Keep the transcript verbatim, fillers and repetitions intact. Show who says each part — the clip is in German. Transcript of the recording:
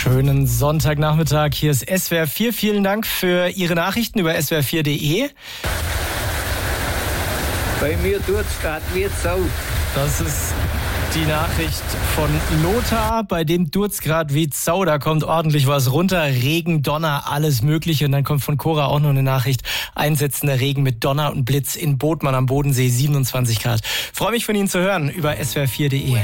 Speaker 1: Schönen Sonntagnachmittag. Hier ist S W R vier. Vielen Dank für Ihre Nachrichten über S W R vier punkt de.
Speaker 2: Bei mir tut's grad wie Sau.
Speaker 1: Das ist die Nachricht von Lothar, bei dem tut's grad wie Sau. Da kommt ordentlich was runter. Regen, Donner, alles Mögliche. Und dann kommt von Cora auch noch eine Nachricht. Einsetzender Regen mit Donner und Blitz in Bodmann am Bodensee, siebenundzwanzig Grad. Freue mich von Ihnen zu hören über S W R vier punkt de.